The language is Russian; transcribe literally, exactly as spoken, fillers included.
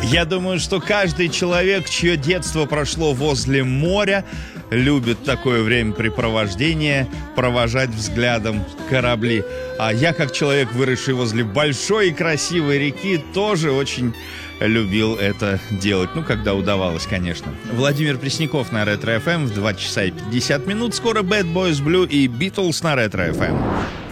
Я думаю, что каждый человек, чье детство прошло возле моря, любит такое времяпрепровождение, провожать взглядом корабли. А я, как человек, выросший возле большой и красивой реки, тоже очень любил это делать. Ну, когда удавалось, конечно. Владимир Пресняков на Ретро эф эм в два часа и пятьдесят минут. Скоро Bad Boys Blue и Beatles на Ретро эф эм.